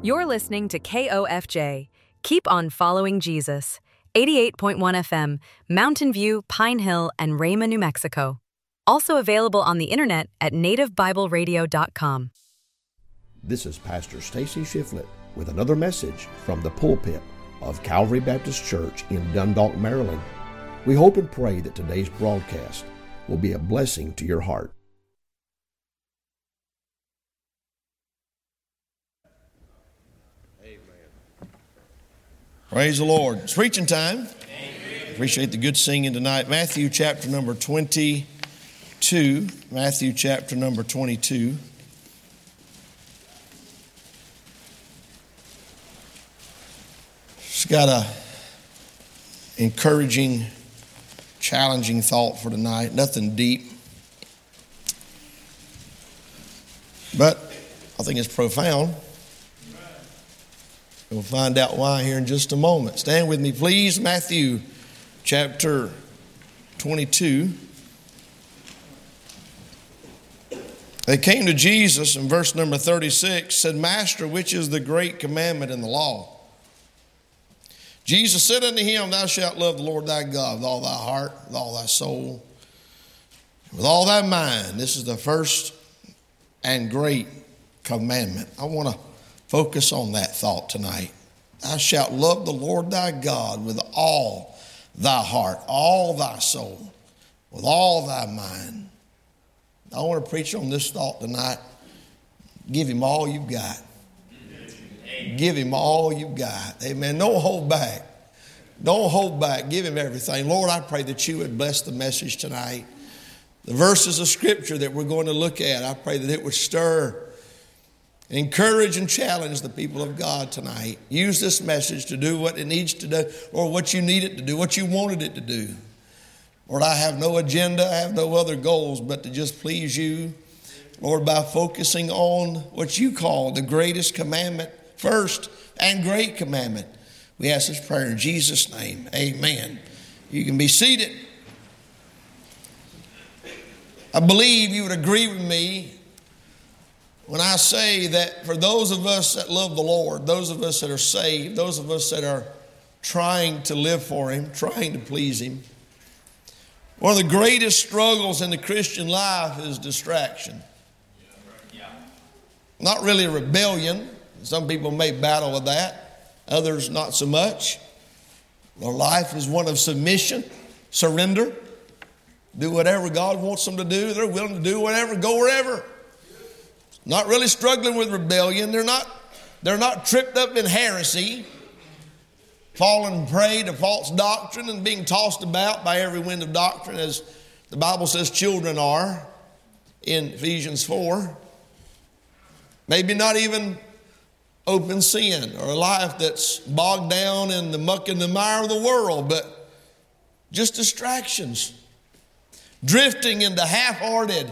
You're listening to KOFJ. Keep on following Jesus. 88.1 FM, Mountain View, Pine Hill, and Rayma, New Mexico. Also available on the internet at nativebibleradio.com. This is Pastor Stacy Shiflett with another message from the pulpit of Calvary Baptist Church in Dundalk, Maryland. We hope and pray that today's broadcast will be a blessing to your heart. Praise the Lord. It's preaching time. Amen. Appreciate the good singing tonight. Matthew chapter number 22. Matthew chapter number 22. Just got a encouraging, challenging thought for tonight. Nothing deep. But I think it's profound. We'll find out why here in just a moment. Stand with me, please. Matthew chapter 22. They came to Jesus in verse number 36, said, Master, which is the great commandment in the law? Jesus said unto him, Thou shalt love the Lord thy God with all thy heart, with all thy soul, with all thy mind. This is the first and great commandment. I want to focus on that thought tonight. Thou shalt love the Lord thy God with all thy heart, all thy soul, with all thy mind. I want to preach on this thought tonight. Give him all you've got. Give him all you've got. Amen. Don't hold back. Don't hold back. Give him everything. Lord, I pray that you would bless the message tonight. The verses of Scripture that we're going to look at, I pray that it would stir, encourage and challenge the people of God tonight. Use this message to do what it needs to do, or what you need it to do, what you wanted it to do. Lord, I have no agenda, I have no other goals but to just please you. Lord, by focusing on what you call the greatest commandment, first and great commandment. We ask this prayer in Jesus' name. Amen. You can be seated. I believe you would agree with me when I say that for those of us that love the Lord, those of us that are saved, those of us that are trying to live for him, trying to please him, one of the greatest struggles in the Christian life is distraction. Not really rebellion. Some people may battle with that. Others not so much. Their life is one of submission, surrender. Do whatever God wants them to do. They're willing to do whatever, go wherever. Not really struggling with rebellion. They're not tripped up in heresy, falling prey to false doctrine and being tossed about by every wind of doctrine, as the Bible says children are in Ephesians 4. Maybe not even open sin or a life that's bogged down in the muck and the mire of the world, but just distractions. Drifting into half-hearted,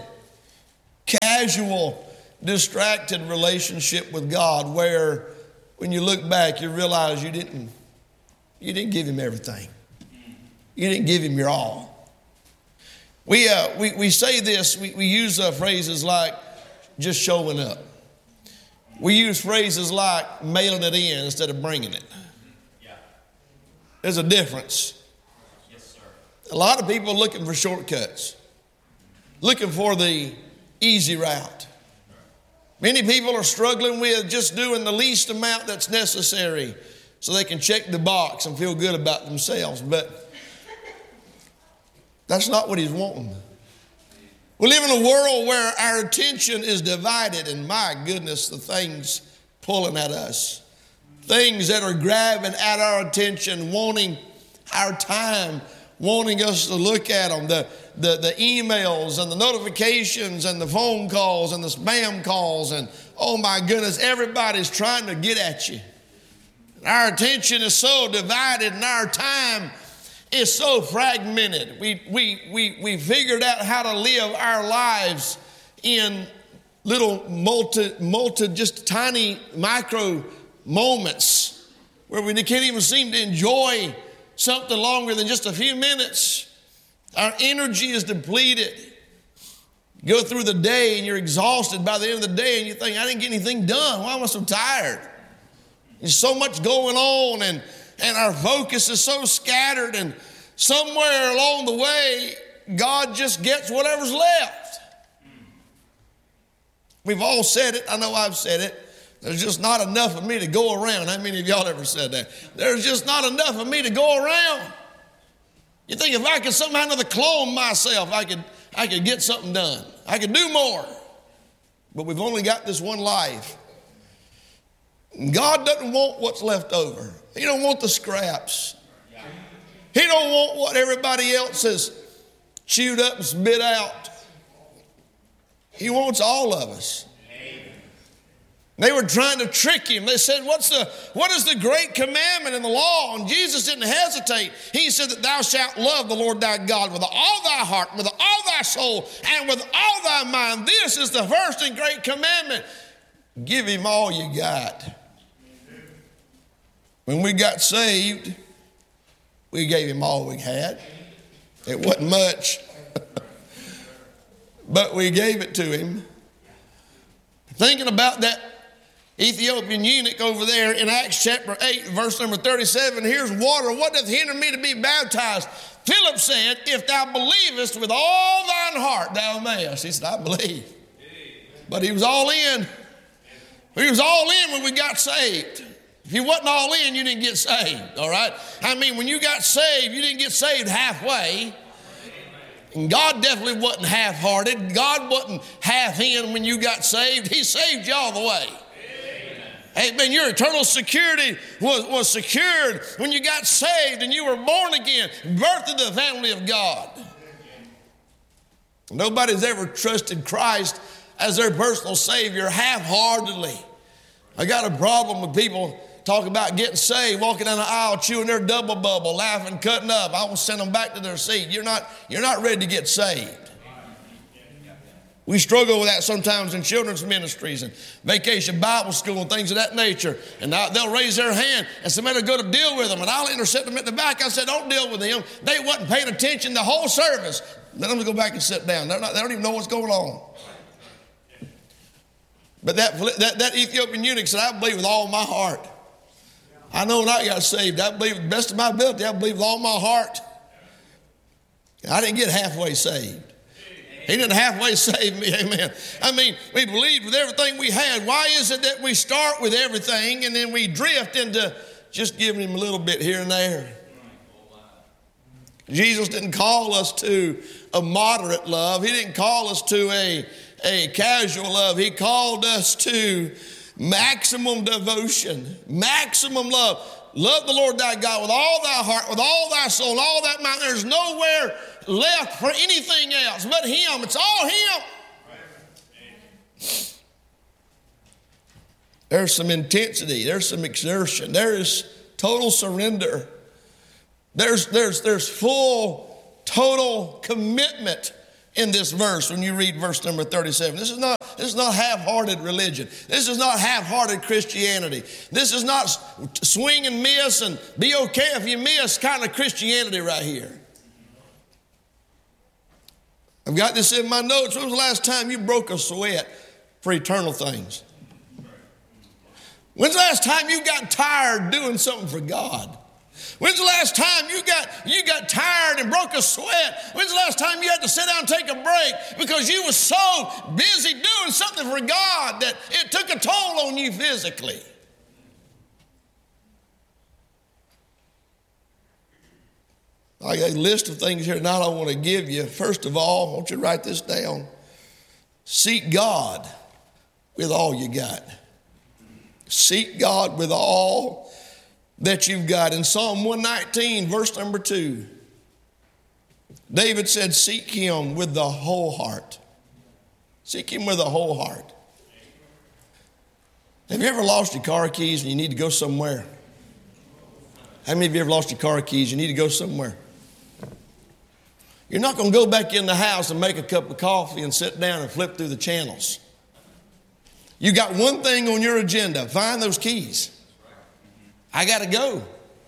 casual, distracted relationship with God, where when you look back, you realize you didn't give him everything. You didn't give him your all. We say this, we use phrases like just showing up. We use phrases like mailing it in instead of bringing it. There's a difference. Yes, sir. A lot of people are looking for shortcuts, looking for the easy route. Many people are struggling with just doing the least amount that's necessary so they can check the box and feel good about themselves. But that's not what he's wanting. We live in a world where our attention is divided, and my goodness, the things pulling at us. Things that are grabbing at our attention, wanting our time, wanting us to look at them. The emails and the notifications and the phone calls and the spam calls, and oh my goodness, everybody's trying to get at you. Our attention is so divided and our time is so fragmented. We figured out how to live our lives in little just tiny micro moments where we can't even seem to enjoy something longer than just a few minutes. Our energy is depleted. You go through the day and you're exhausted by the end of the day and you think, I didn't get anything done. Why am I so tired? There's so much going on, and our focus is so scattered, and somewhere along the way, God just gets whatever's left. We've all said it. I know I've said it. There's just not enough of me to go around. How many of y'all ever said that? There's just not enough of me to go around. You think if I could somehow another clone myself, I could get something done. I could do more. But we've only got this one life. God doesn't want what's left over. He don't want the scraps. He don't want what everybody else has chewed up and spit out. He wants all of us. They were trying to trick him. They said, what is the great commandment in the law? And Jesus didn't hesitate. He said that thou shalt love the Lord thy God with all thy heart, with all thy soul, and with all thy mind. This is the first and great commandment. Give him all you got. When we got saved, we gave him all we had. It wasn't much, but we gave it to him. Thinking about that Ethiopian eunuch over there in Acts chapter 8, verse number 37, here's water. What doth hinder me to be baptized? Philip said, if thou believest with all thine heart, thou mayest. He said, I believe. But he was all in. He was all in when we got saved. If you wasn't all in, you didn't get saved, all right? I mean, when you got saved, you didn't get saved halfway. And God definitely wasn't half-hearted. God wasn't half in when you got saved. He saved you all the way. Amen. Your eternal security was secured when you got saved and you were born again, birthed into the family of God. Nobody's ever trusted Christ as their personal Savior half-heartedly. I got a problem with people talk about getting saved, walking down the aisle, chewing their double bubble, laughing, cutting up. I will send them back to their seat. You're not ready to get saved. We struggle with that sometimes in children's ministries and vacation Bible school and things of that nature. And they'll raise their hand and somebody will go to deal with them. And I'll intercept them at the back. I said, don't deal with them. They wasn't paying attention the whole service. Let them go back and sit down. They don't even know what's going on. But that Ethiopian eunuch said, I believe with all my heart. I know when I got saved, I believe with the best of my ability, I believe with all my heart. I didn't get halfway saved. He didn't halfway save me, amen. I mean, we believed with everything we had. Why is it that we start with everything and then we drift into just giving him a little bit here and there? Jesus didn't call us to a moderate love. He didn't call us to a casual love. He called us to maximum devotion, maximum love. Love the Lord thy God with all thy heart, with all thy soul, and all that mind. There's nowhere left for anything else but him. It's all him. There's some intensity. There's some exertion. There is total surrender. There's full, total commitment in this verse when you read verse number 37. This is not half-hearted religion. This is not half-hearted Christianity. This is not swing and miss and be okay if you miss kind of Christianity right here. I've got this in my notes. When was the last time you broke a sweat for eternal things? When's the last time you got tired doing something for God? When's the last time you got tired and broke a sweat? When's the last time you had to sit down and take a break because you were so busy doing something for God that it took a toll on you physically? I got a list of things here tonight I want to give you. First of all, I want you to write this down. Seek God with all you got. Seek God with all that you've got. In Psalm 119, verse number 2, David said, seek him with the whole heart. Seek him with the whole heart. Have you ever lost your car keys and you need to go somewhere? How many of you ever lost your car keys? You need to go somewhere. You're not going to go back in the house and make a cup of coffee and sit down and flip through the channels. You got one thing on your agenda, find those keys. I got to go.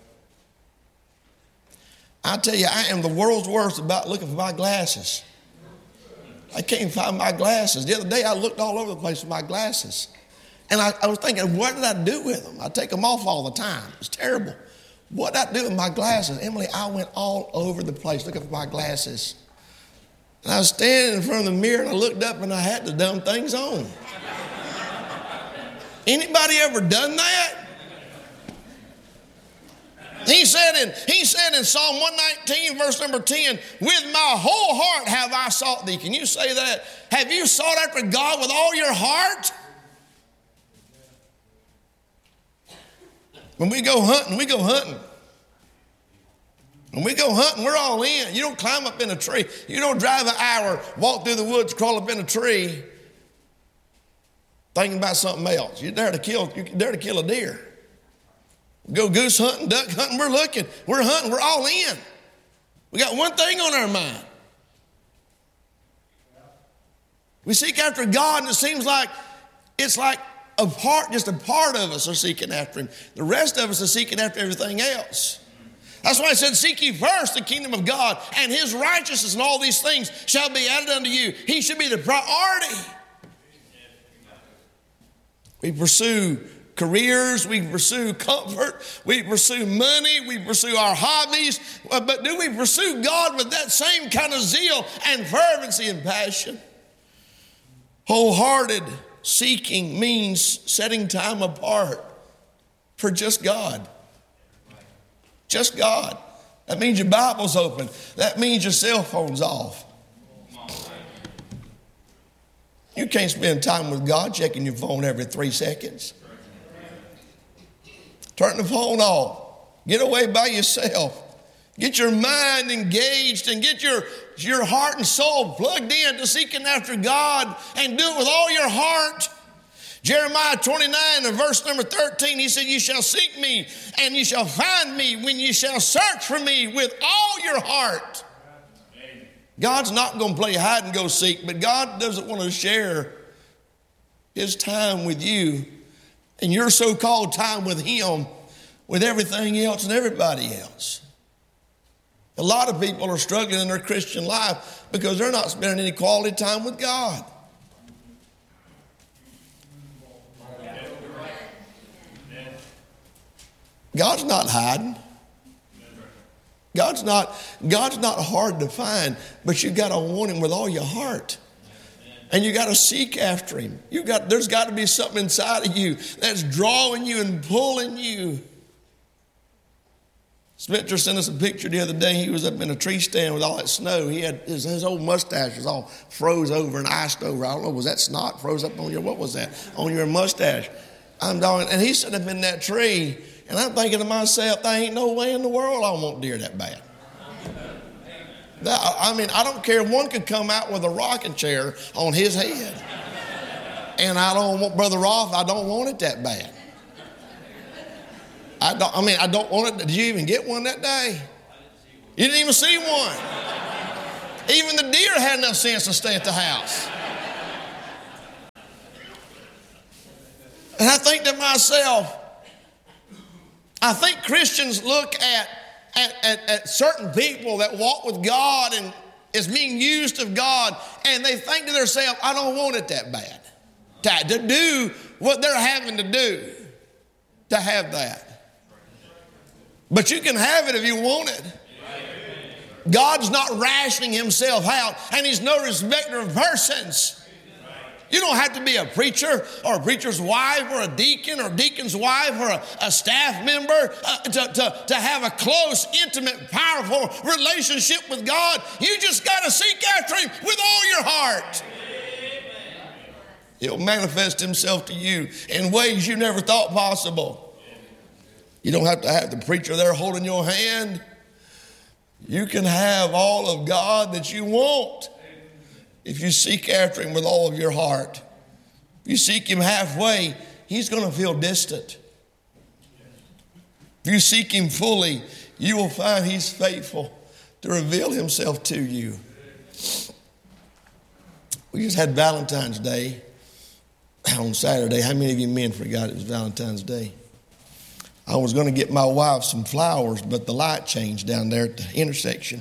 I tell you, I am the world's worst about looking for my glasses. I can't find my glasses. The other day I looked all over the place for my glasses. And I was thinking, what did I do with them? I take them off all the time. It's terrible. What did I do with my glasses? Emily, I went all over the place looking for my glasses. And I was standing in front of the mirror and I looked up and I had the dumb things on. Anybody ever done that? He said in Psalm 119, verse number 10, with my whole heart have I sought thee. Can you say that? Have you sought after God with all your heart? When we go hunting, we go hunting. When we go hunting, we're all in. You don't climb up in a tree. You don't drive an hour, walk through the woods, crawl up in a tree, thinking about something else. You're there to kill a deer. Go goose hunting, duck hunting, we're looking. We're hunting, we're all in. We got one thing on our mind. We seek after God, and it seems like it's like just a part of us are seeking after Him. The rest of us are seeking after everything else. That's why I said, seek ye first the kingdom of God and His righteousness, and all these things shall be added unto you. He should be the priority. We pursue careers, we pursue comfort, we pursue money, we pursue our hobbies, but do we pursue God with that same kind of zeal and fervency and passion? Wholehearted seeking means setting time apart for just God. Just God. That means your Bible's open. That means your cell phone's off. You can't spend time with God checking your phone every 3 seconds. Turn the phone off. Get away by yourself. Get your mind engaged and get your heart and soul plugged in to seeking after God, and do it with all your heart. Jeremiah 29 and verse number 13, he said, you shall seek me and you shall find me when you shall search for me with all your heart. God's not going to play hide and go seek, but God doesn't want to share His time with you and your so-called time with Him with everything else and everybody else. A lot of people are struggling in their Christian life because they're not spending any quality time with God. God's not hiding. God's not hard to find, but you got to want Him with all your heart. And you got to seek after Him. There's got to be something inside of you that's drawing you and pulling you. Spencer sent us a picture the other day. He was up in a tree stand with all that snow. He had his old mustache was all froze over and iced over. I don't know, was that snot froze up on what was that? On your mustache. And he's sitting up in that tree, and I'm thinking to myself, there ain't no way in the world I want deer that bad. I mean, I don't care. One could come out with a rocking chair on his head. And I don't want, Brother Roth, I don't want it that bad. I don't want it. Did you even get one that day? You didn't even see one. Even the deer had enough sense to stay at the house. And I think to myself, I think Christians look at certain people that walk with God and is being used of God, and they think to themselves, I don't want it that bad. To do what they're having to do to have that. But you can have it if you want it. God's not rationing Himself out, and He's no respecter of persons. You don't have to be a preacher or a preacher's wife or a deacon or a deacon's wife or a staff member to have a close, intimate, powerful relationship with God. You just got to seek after Him with all your heart. He'll manifest Himself to you in ways you never thought possible. You don't have to have the preacher there holding your hand. You can have all of God that you want if you seek after Him with all of your heart. If you seek Him halfway, He's going to feel distant. If you seek Him fully, you will find He's faithful to reveal Himself to you. We just had Valentine's Day on Saturday. How many of you men forgot it was Valentine's Day? I was going to get my wife some flowers, but the light changed down there at the intersection.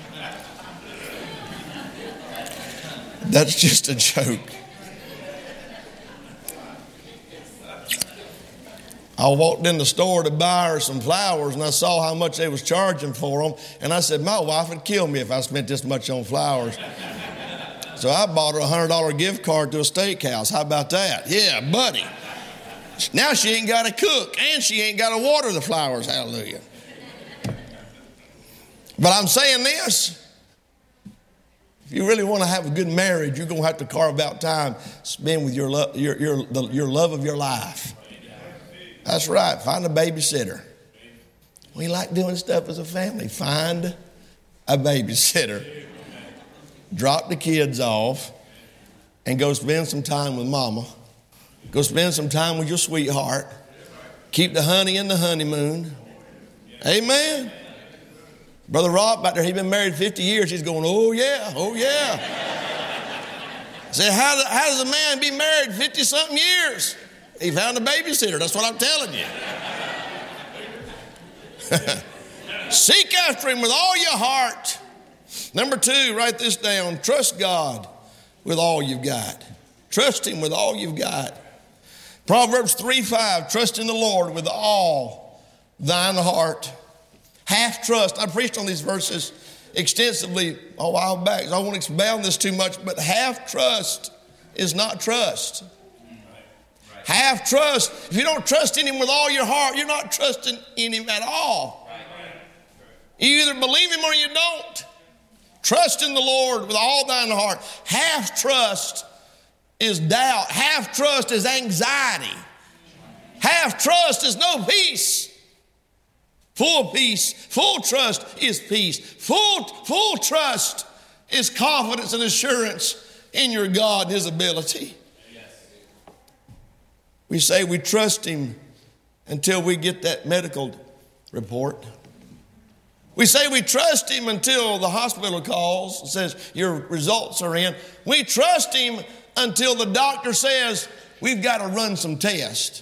That's just a joke. I walked in the store to buy her some flowers, and I saw how much they was charging for them. And I said, my wife would kill me if I spent this much on flowers. So I bought her a $100 gift card to a steakhouse. How about that? Yeah, buddy. Now she ain't got to cook, and she ain't got to water the flowers. Hallelujah. But I'm saying this. If you really want to have a good marriage, you're going to have to carve out time to spend with your love of your life. That's right. Find a babysitter. We like doing stuff as a family. Find a babysitter. Drop the kids off and go spend some time with mama. Go spend some time with your sweetheart. Keep the honey in the honeymoon. Amen. Brother Rob back there, he's been married 50 years. He's going, oh yeah, oh yeah. Say, how does a man be married 50-something years? He found a babysitter. That's what I'm telling you. Seek after him with all your heart. Number 2, write this down. Trust God with all you've got. Trust him with all you've got. Proverbs 3:5, trust in the Lord with all thine heart. Half trust. I preached on these verses extensively a while back, so I won't expound this too much, but half trust is not trust. Half trust. If you don't trust in him with all your heart, you're not trusting in him at all. You either believe him or you don't. Trust in the Lord with all thine heart. Half trust is doubt. Half trust is anxiety. Half trust is no peace. Full peace, full trust is peace. Full trust is confidence and assurance in your God and his ability. We say we trust him until we get that medical report. We say we trust him until the hospital calls and says your results are in. We trust him until the doctor says we've got to run some tests.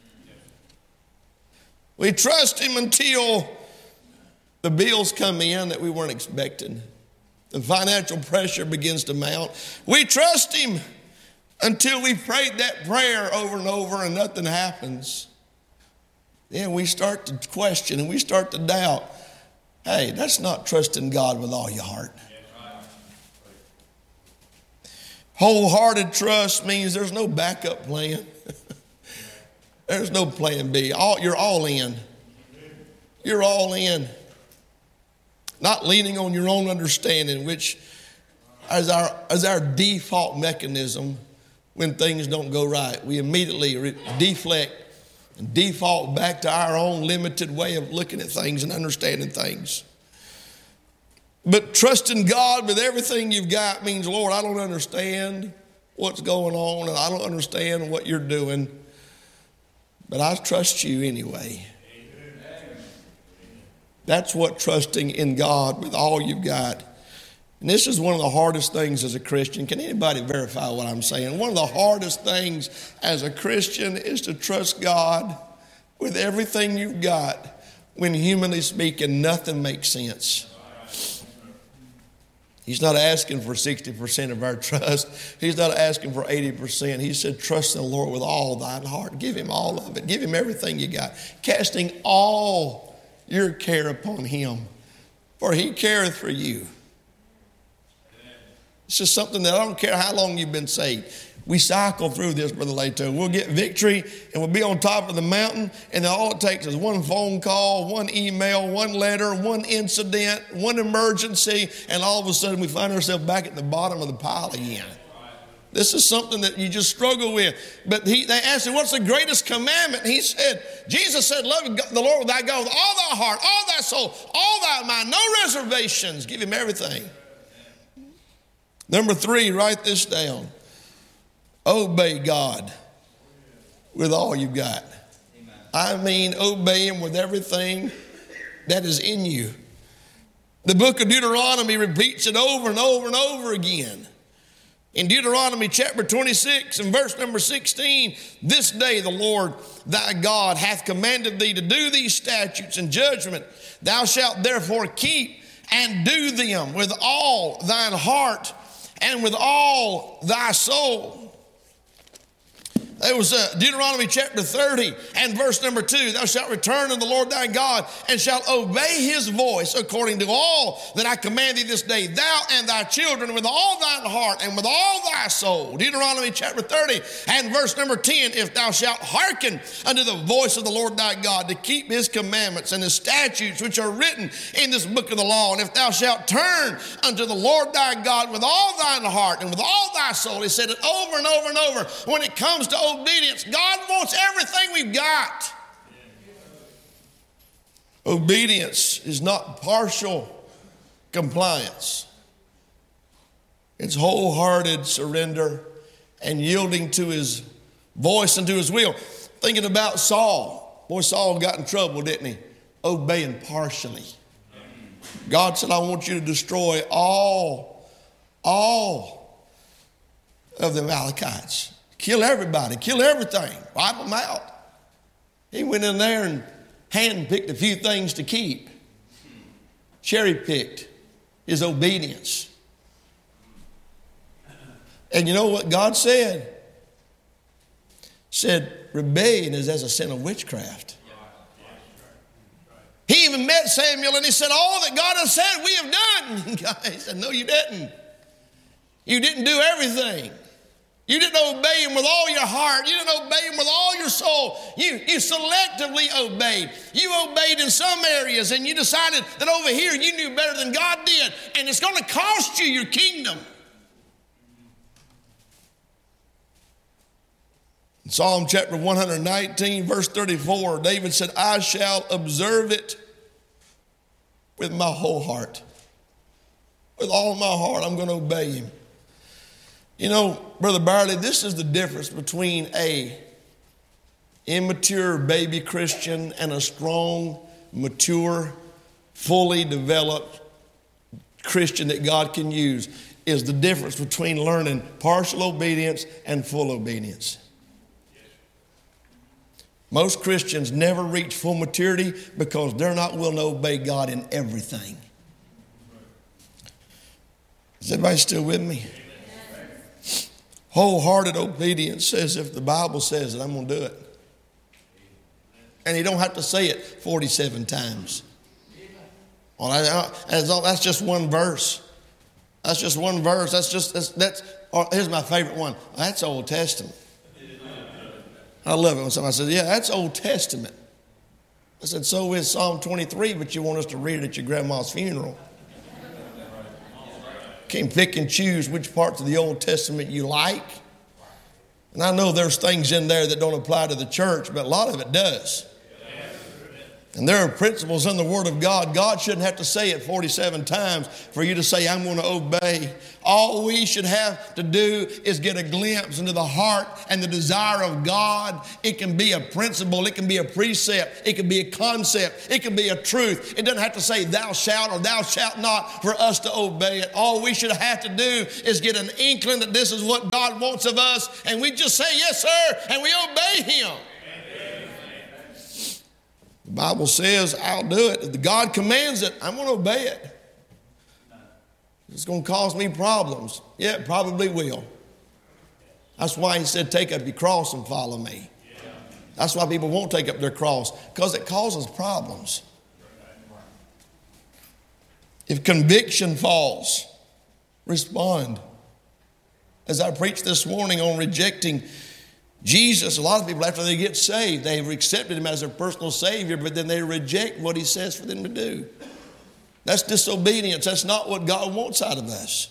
We trust him until the bills come in that we weren't expecting. The financial pressure begins to mount. We trust him until we prayed that prayer over and over and nothing happens. Then we start to question and we start to doubt. Hey, that's not trusting God with all your heart. Wholehearted trust means there's no backup plan. There's no plan B. You're all in. You're all in. Not leaning on your own understanding, which is our default mechanism when things don't go right. We immediately deflect and default back to our own limited way of looking at things and understanding things. But trusting God with everything you've got means, Lord, I don't understand what's going on and I don't understand what you're doing. But I trust you anyway. That's what trusting in God with all you've got. And this is one of the hardest things as a Christian. Can anybody verify what I'm saying? One of the hardest things as a Christian is to trust God with everything you've got when, humanly speaking, nothing makes sense. He's not asking for 60% of our trust. He's not asking for 80%. He said, trust in the Lord with all thine heart. Give him all of it. Give him everything you got. Casting all your care upon him, for he careth for you. It's just something that I don't care how long you've been saved. We cycle through this, Brother Lato. We'll get victory and we'll be on top of the mountain, and then all it takes is one phone call, one email, one letter, one incident, one emergency, and all of a sudden we find ourselves back at the bottom of the pile again. This is something that you just struggle with. But they asked him, what's the greatest commandment? He said, Jesus said, love the Lord with thy God with all thy heart, all thy soul, all thy mind, no reservations. Give him everything. Number 3, write this down. Obey God with all you've got. Amen. I mean, obey him with everything that is in you. The book of Deuteronomy repeats it over and over and over again. In Deuteronomy chapter 26 and verse number 16, this day the Lord thy God hath commanded thee to do these statutes and judgment. Thou shalt therefore keep and do them with all thine heart and with all thy soul. It was Deuteronomy chapter 30 and verse number 2. Thou shalt return unto the Lord thy God and shalt obey his voice according to all that I command thee this day, thou and thy children with all thine heart and with all thy soul. Deuteronomy chapter 30 and verse number 10. If thou shalt hearken unto the voice of the Lord thy God to keep his commandments and his statutes which are written in this book of the law, and if thou shalt turn unto the Lord thy God with all thine heart and with all thy soul. He said it over and over and over. When it comes to obedience, God wants everything we've got. Obedience is not partial compliance. It's wholehearted surrender and yielding to his voice and to his will. Thinking about Saul. Boy, Saul got in trouble, didn't he? Obeying partially. God said, I want you to destroy all of the Amalekites. Kill everybody, kill everything, wipe them out. He went in there and handpicked a few things to keep. Cherry-picked his obedience. And you know what God said? Said, rebellion is as a sin of witchcraft. He even met Samuel and he said, all that God has said we have done. He said, no, you didn't. You didn't do everything. You didn't obey him with all your heart. You didn't obey him with all your soul. You selectively obeyed. You obeyed in some areas and you decided that over here you knew better than God did. And it's going to cost you your kingdom. In Psalm chapter 119, verse 34, David said, I shall observe it with my whole heart. With all my heart, I'm going to obey him. You know, Brother Barley, this is the difference between a immature baby Christian and a strong, mature, fully developed Christian that God can use, is the difference between learning partial obedience and full obedience. Most Christians never reach full maturity because they're not willing to obey God in everything. Is everybody still with me? Wholehearted obedience says if the Bible says it, I'm going to do it. And you don't have to say it 47 times. Well, that's just one verse. That's just one verse. Here's my favorite one. That's Old Testament. I love it when somebody says, yeah, that's Old Testament. I said, so is Psalm 23, but you want us to read it at your grandma's funeral. Can pick and choose which parts of the Old Testament you like. And I know there's things in there that don't apply to the church, but a lot of it does. And there are principles in the Word of God. God shouldn't have to say it 47 times for you to say, I'm going to obey. All we should have to do is get a glimpse into the heart and the desire of God. It can be a principle. It can be a precept. It can be a concept. It can be a truth. It doesn't have to say thou shalt or thou shalt not for us to obey it. All we should have to do is get an inkling that this is what God wants of us. And we just say, yes, sir, and we obey him. The Bible says, I'll do it. If God commands it, I'm going to obey it. It's going to cause me problems. Yeah, it probably will. That's why he said, take up your cross and follow me. That's why people won't take up their cross, because it causes problems. If conviction falls, respond. As I preached this morning on rejecting Jesus, a lot of people, after they get saved, they've accepted him as their personal Savior, but then they reject what he says for them to do. That's disobedience. That's not what God wants out of us.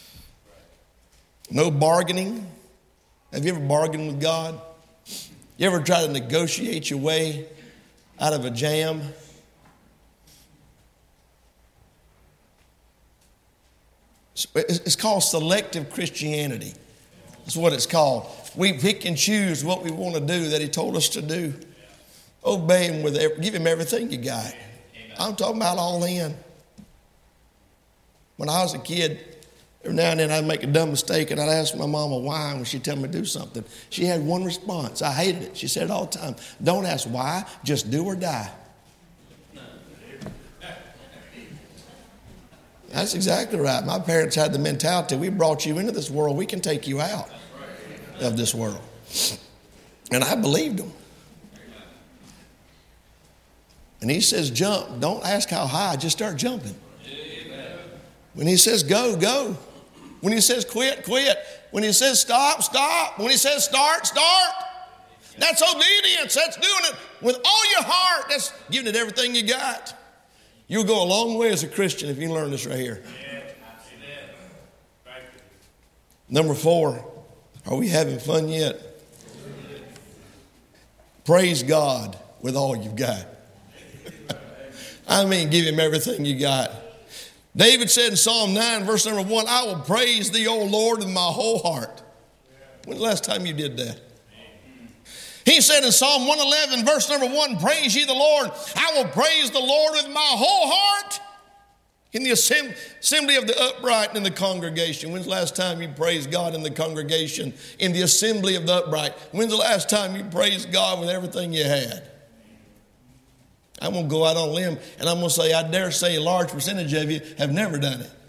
No bargaining. Have you ever bargained with God? You ever try to negotiate your way out of a jam? It's called selective Christianity. That's what it's called. We pick and choose what we want to do that he told us to do. Obey him give him everything you got. I'm talking about all in. When I was a kid, every now and then I'd make a dumb mistake and I'd ask my mama why when she'd tell me to do something. She had one response. I hated it. She said it all the time. Don't ask why, just do or die. That's exactly right. My parents had the mentality, we brought you into this world, we can take you out of this world. And I believed him. And he says, jump. Don't ask how high, just start jumping. When he says go, go. When he says quit, quit. When he says stop, stop. When he says start, start. That's obedience. That's doing it with all your heart. That's giving it everything you got. You'll go a long way as a Christian if you can learn this right here. Number 4, are we having fun yet? Praise God with all you've got. I mean, give him everything you got. David said in Psalm 9, verse number 1, I will praise thee, O Lord, with my whole heart. When's the last time you did that? He said in Psalm 111, verse number 1, praise ye the Lord. I will praise the Lord with my whole heart. In the assembly of the upright in the congregation. When's the last time you praised God in the congregation? In the assembly of the upright. When's the last time you praised God with everything you had? I'm going to go out on a limb and I'm going to say, I dare say a large percentage of you have never done it.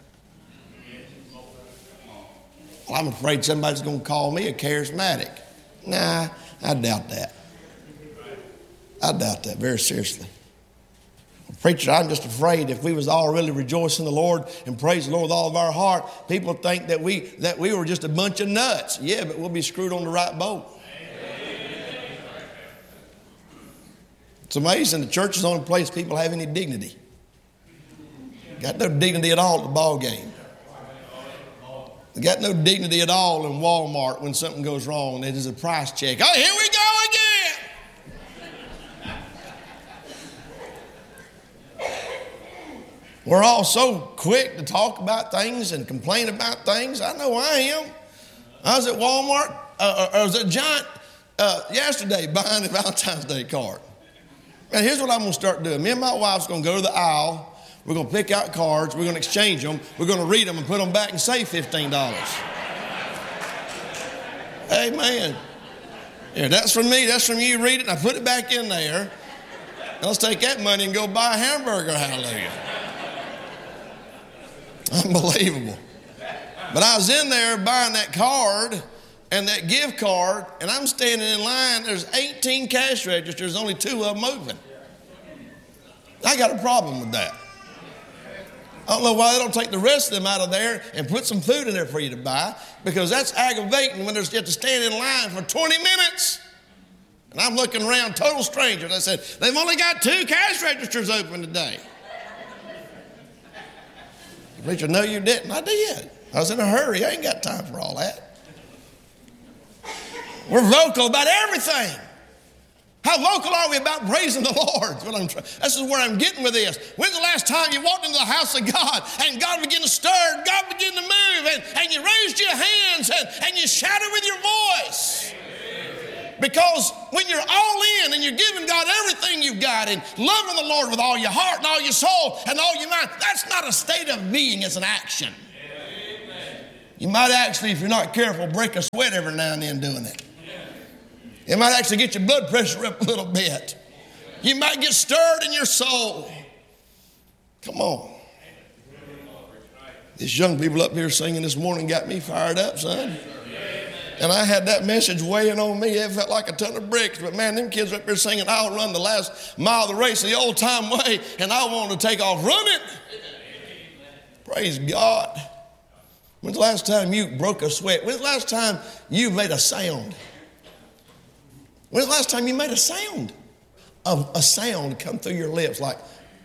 Well, I'm afraid somebody's going to call me a charismatic. Nah, I doubt that. I doubt that very seriously. Preacher, I'm just afraid if we was all really rejoicing the Lord and praise the Lord with all of our heart, people think that we were just a bunch of nuts. Yeah, but we'll be screwed on the right boat. It's amazing. The church is the only place people have any dignity. Got no dignity at all at the ball game. They got no dignity at all in Walmart when something goes wrong. There's a price check. Oh, here we go again. We're all so quick to talk about things and complain about things. I know I am. I was at Walmart, I was at Giant yesterday buying a Valentine's Day card. And here's what I'm going to start doing. Me and my wife's going to go to the aisle. We're going to pick out cards. We're going to exchange them. We're going to read them and put them back and save $15. Amen. Yeah, that's from me. That's from you. Read it and I put it back in there. Now let's take that money and go buy a hamburger. Hallelujah. Unbelievable. But I was in there buying that card and that gift card, and I'm standing in line. There's 18 cash registers, only 2 of them open. I got a problem with that. I don't know why they don't take the rest of them out of there and put some food in there for you to buy, because that's aggravating when there's you have to stand in line for 20 minutes. And I'm looking around, total strangers. I said, they've only got 2 cash registers open today. Preacher, no, you didn't. I did. I was in a hurry. I ain't got time for all that. We're vocal about everything. How vocal are we about praising the Lord? This is where I'm getting with this. When's the last time you walked into the house of God and God began to stir and God began to move and you raised your hands and you shouted with your voice? Because when you're all in and you're giving God everything you've got and loving the Lord with all your heart and all your soul and all your mind, that's not a state of being, it's an action. You might actually, if you're not careful, break a sweat every now and then doing it. It might actually get your blood pressure up a little bit. You might get stirred in your soul. Come on. These young people up here singing this morning got me fired up, son. And I had that message weighing on me. It felt like a ton of bricks. But man, them kids up here singing, I'll run the last mile of the race the old time way, and I want to take off running. Praise God. When's the last time you broke a sweat? When's the last time you made a sound? When's the last time you made a sound? A sound come through your lips like,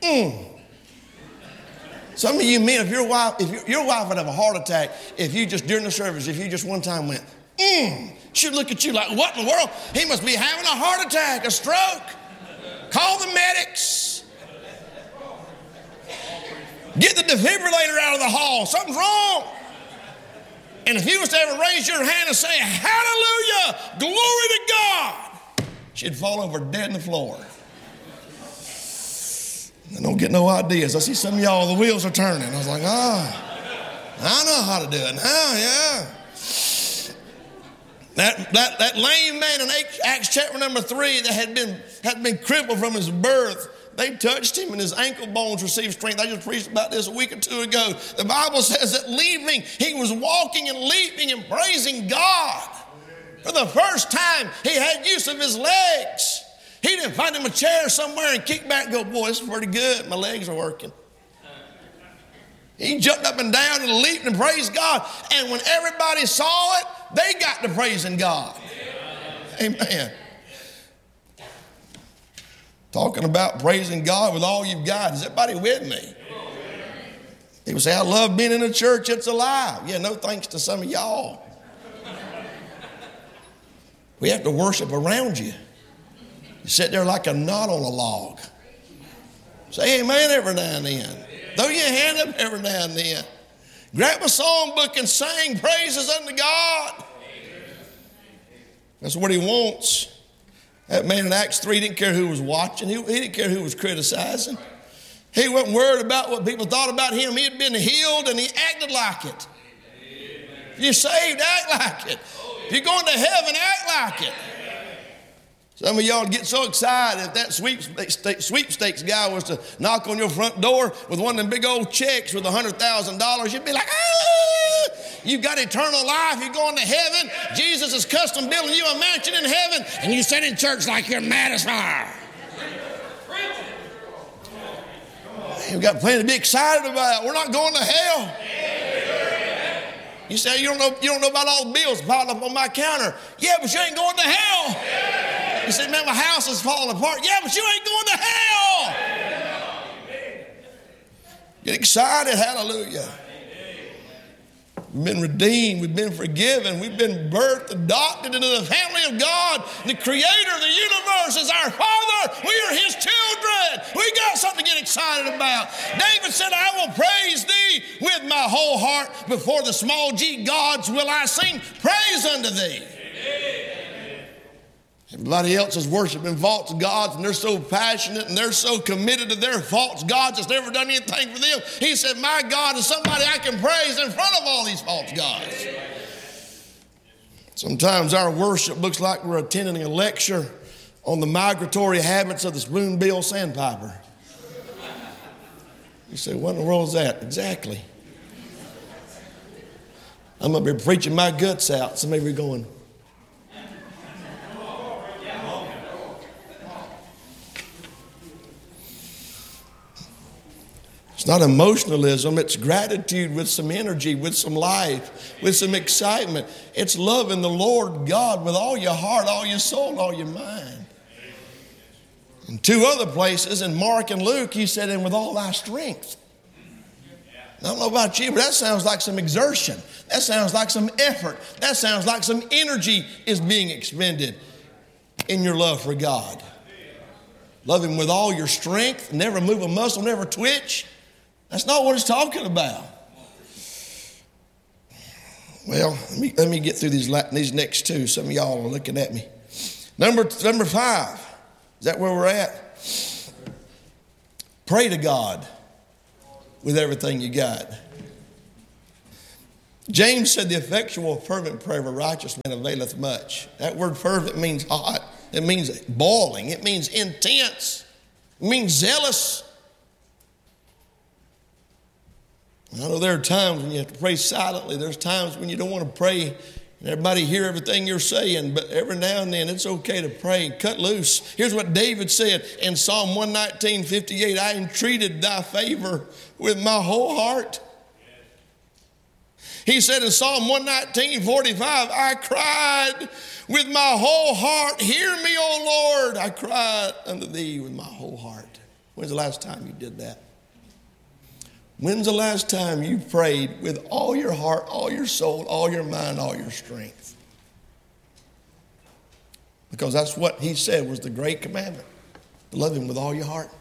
Some of you men, if your wife would have a heart attack if you just, during the service, if you just one time went, she'd look at you like, what in the world? He must be having a heart attack, a stroke. Call the medics. Get the defibrillator out of the hall. Something's wrong. And if you was to ever raise your hand and say, hallelujah, glory to God, she'd fall over dead on the floor. I don't get no ideas. I see some of y'all, the wheels are turning. I was like, I know how to do it now, yeah. That lame man in Acts chapter number 3 that had been crippled from his birth, they touched him and his ankle bones received strength. I just preached about this a week or 2 ago. The Bible says that leaping, he was walking and leaping and praising God. For the first time, he had use of his legs. He didn't find him a chair somewhere and kick back and go, boy, this is pretty good. My legs are working. He jumped up and down and leaped and praised God. And when everybody saw it, they got to praising God. Amen. Talking about praising God with all you've got. Is everybody with me? People say, I love being in a church that's alive. Yeah, no thanks to some of y'all. We have to worship around you. You sit there like a knot on a log. Say amen every now and then. Throw your hand up every now and then. Grab a songbook and sing praises unto God. That's what he wants. That man in Acts 3 didn't care who was watching. He didn't care who was criticizing. He wasn't worried about what people thought about him. He had been healed and he acted like it. If you're saved, act like it. If you're going to heaven, act like it. Some of y'all get so excited if that sweepstakes guy was to knock on your front door with one of them big old checks with $100,000. You'd be like, ah! You've got eternal life. You're going to heaven. Jesus is custom building you a mansion in heaven. And you sit in church like you're mad as fire. You've got plenty to be excited about. We're not going to hell. You say, you don't know about all the bills piled up on my counter. Yeah, but you ain't going to hell. You say, man, my house is falling apart. Yeah, but you ain't going to hell. Get excited. Hallelujah. We've been redeemed. We've been forgiven. We've been birthed, adopted into the family of God. The creator of the universe is our Father. We are his children. We got something to get excited about. David said, I will praise thee with my whole heart. Before the small g gods will I sing praise unto thee. Everybody else is worshiping false gods, and they're so passionate and they're so committed to their false gods that's never done anything for them. He said, my God is somebody I can praise in front of all these false gods. Sometimes our worship looks like we're attending a lecture on the migratory habits of the spoonbill sandpiper. You say, what in the world is that? Exactly. I'm going to be preaching my guts out. Some of you are going, it's not emotionalism, it's gratitude with some energy, with some life, with some excitement. It's loving the Lord God with all your heart, all your soul, all your mind. In two other places, in Mark and Luke, he said, and with all thy strength. I don't know about you, but that sounds like some exertion. That sounds like some effort. That sounds like some energy is being expended in your love for God. Love him with all your strength, never move a muscle, never twitch. That's not what it's talking about. Well, let me get through these next two. Some of y'all are looking at me. Number 5. Is that where we're at? Pray to God with everything you got. James said the effectual fervent prayer of a righteous man availeth much. That word fervent means hot. It means boiling. It means intense. It means zealous. I know there are times when you have to pray silently. There's times when you don't want to pray and everybody hear everything you're saying. But every now and then it's okay to pray and cut loose. Here's what David said in Psalm 119:58. I entreated thy favor with my whole heart. He said in Psalm 119:45, I cried with my whole heart. Hear me, O Lord. I cried unto thee with my whole heart. When's the last time you did that? When's the last time you prayed with all your heart, all your soul, all your mind, all your strength? Because that's what he said was the great commandment. To love him with all your heart.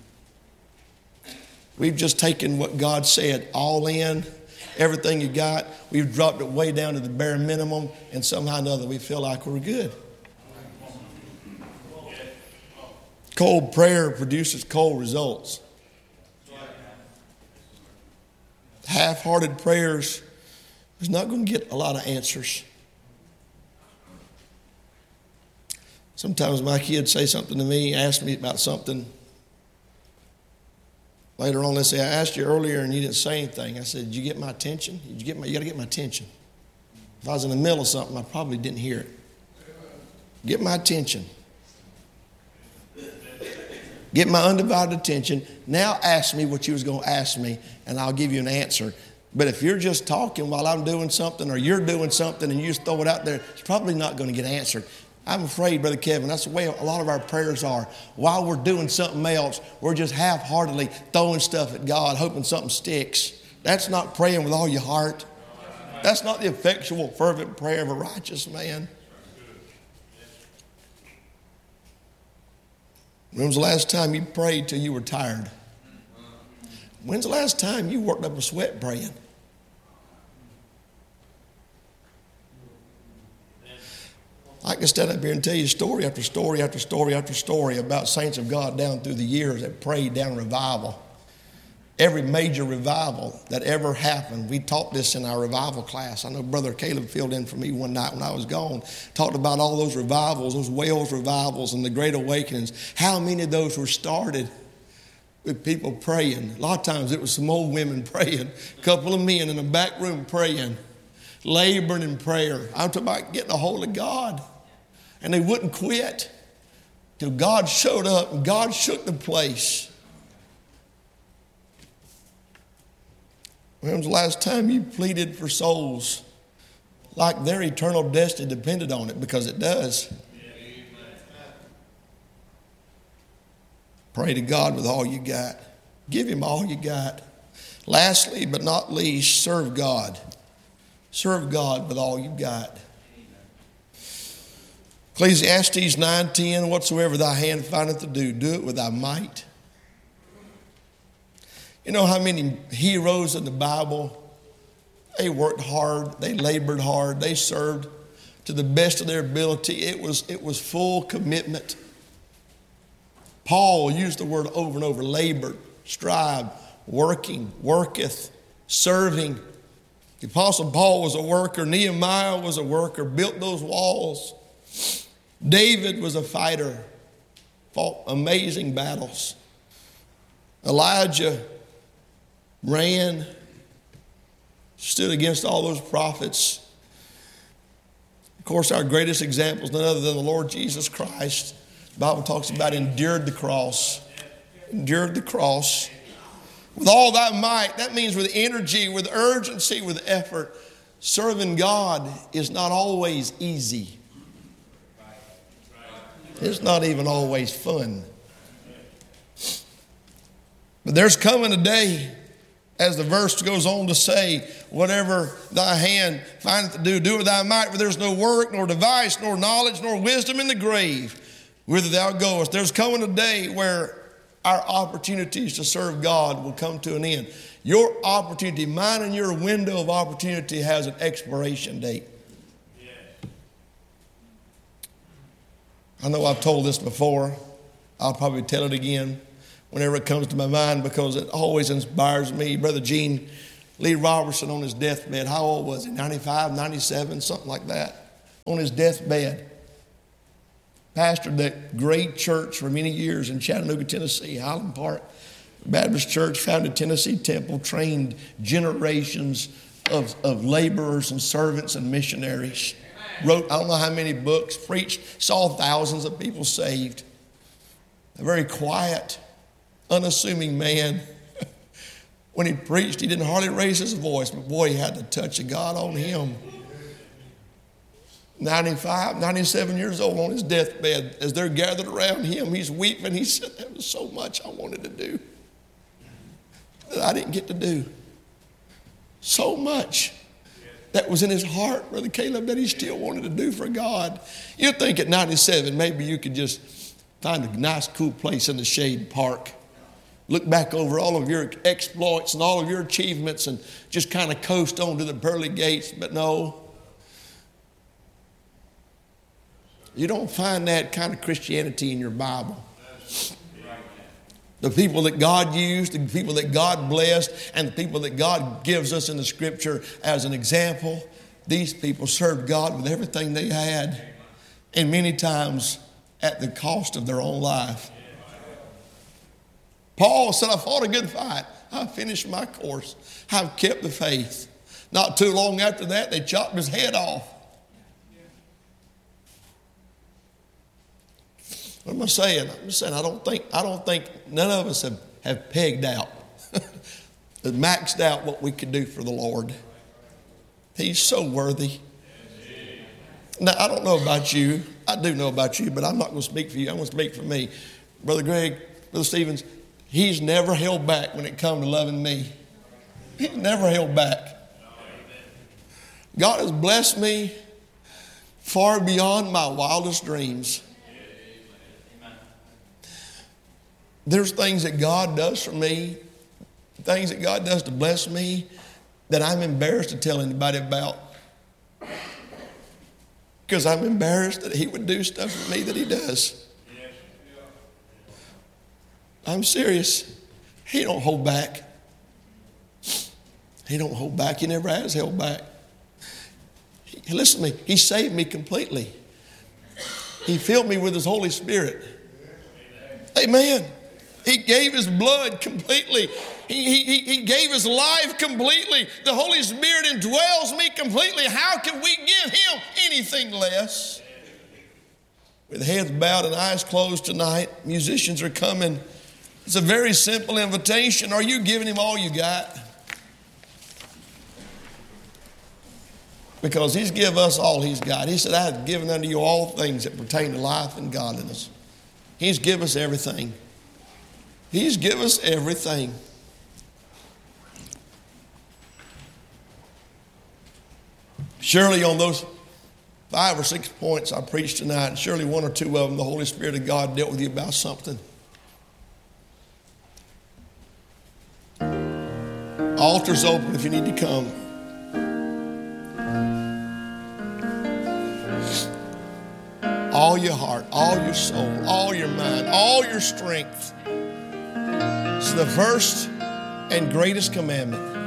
We've just taken what God said all in, everything you got. We've dropped it way down to the bare minimum, and somehow or another we feel like we're good. Cold prayer produces cold results. Half-hearted prayers is not going to get a lot of answers. Sometimes my kids say something to me, ask me about something. Later on, they say, I asked you earlier and you didn't say anything. I said, did you get my attention? You got to get my attention. If I was in the middle of something, I probably didn't hear it. Get my attention. Get my undivided attention. Now ask me what you was going to ask me, and I'll give you an answer. But if you're just talking while I'm doing something, or you're doing something and you just throw it out there, it's probably not going to get answered. I'm afraid, Brother Kevin, that's the way a lot of our prayers are. While we're doing something else, we're just half-heartedly throwing stuff at God, hoping something sticks. That's not praying with all your heart. That's not the effectual, fervent prayer of a righteous man. When was the last time you prayed till you were tired? When's the last time you worked up a sweat praying? I can stand up here and tell you story after story after story after story about saints of God down through the years that prayed down revival. Every major revival that ever happened, we taught this in our revival class. I know Brother Caleb filled in for me one night when I was gone, talked about all those revivals, those Wales revivals and the Great Awakenings. How many of those were started with people praying? A lot of times it was some old women praying, a couple of men in the back room praying, laboring in prayer. I'm talking about getting a hold of God. And they wouldn't quit till God showed up and God shook the place. When was the last time you pleaded for souls like their eternal destiny depended on it? Because it does. Pray to God with all you got. Give Him all you got. Lastly, but not least, serve God. Serve God with all you got. Ecclesiastes 9:10, whatsoever thy hand findeth to do, do it with thy might. You know how many heroes in the Bible, they worked hard, they labored hard, they served to the best of their ability. It was full commitment. Paul used the word over and over, labored, strived, working, worketh, serving. The Apostle Paul was a worker. Nehemiah was a worker, built those walls. David was a fighter, fought amazing battles. Elijah ran, stood against all those prophets. Of course, our greatest example is none other than the Lord Jesus Christ. The Bible talks about endured the cross. Endured the cross. With all thy might, that means with energy, with urgency, with effort. Serving God is not always easy. It's not even always fun. But there's coming a day, as the verse goes on to say, whatever thy hand findeth to do, do with thy might, for there's no work, nor device, nor knowledge, nor wisdom in the grave, whither thou goest. There's coming a day where our opportunities to serve God will come to an end. Your opportunity, mine and your window of opportunity has an expiration date. I know I've told this before. I'll probably tell it again whenever it comes to my mind because it always inspires me. Brother Gene Lee Robertson on his deathbed, how old was he? 95, 97, something like that. On his deathbed. Pastored that great church for many years in Chattanooga, Tennessee, Highland Park Baptist Church, founded Tennessee Temple, trained generations of laborers and servants and missionaries. Wrote I don't know how many books, preached, saw thousands of people saved. A very quiet, unassuming man. When he preached, he didn't hardly raise his voice, but boy, he had the touch of God on him. 95, 97 years old on his deathbed, as they're gathered around him, he's weeping. He said, there was so much I wanted to do that I didn't get to do. So much that was in his heart, Brother Caleb, that he still wanted to do for God. You think at 97, maybe you could just find a nice, cool place in the shade park. Look back over all of your exploits and all of your achievements and just kind of coast on to the pearly gates. But no, you don't find that kind of Christianity in your Bible. The people that God used, the people that God blessed, and the people that God gives us in the Scripture as an example, these people served God with everything they had, and many times at the cost of their own life. Paul said, I fought a good fight. I finished my course. I've kept the faith. Not too long after that, they chopped his head off. What am I saying? I'm just saying I don't think none of us have pegged out, maxed out what we could do for the Lord. He's so worthy. Now, I don't know about you. I do know about you, but I'm not going to speak for you. I'm going to speak for me. Brother Greg, Brother Stevens, he's never held back when it comes to loving me. He's never held back. God has blessed me far beyond my wildest dreams. There's things that God does for me, things that God does to bless me, that I'm embarrassed to tell anybody about. Because I'm embarrassed that He would do stuff for me that He does. I'm serious. He don't hold back. He don't hold back. He never has held back. Listen to me. He saved me completely. He filled me with His Holy Spirit. Amen. He gave His blood completely. He gave His life completely. The Holy Spirit indwells me completely. How can we give Him anything less? With heads bowed and eyes closed tonight, musicians are coming. It's a very simple invitation. Are you giving Him all you got? Because He's given us all He's got. He said, I have given unto you all things that pertain to life and godliness. He's given us everything. He's given us everything. Surely on those 5 or 6 points I preached tonight, surely 1 or 2 of them, the Holy Spirit of God dealt with you about something. Altar's open if you need to come. All your heart, all your soul, all your mind, all your strength. It's the first and greatest commandment.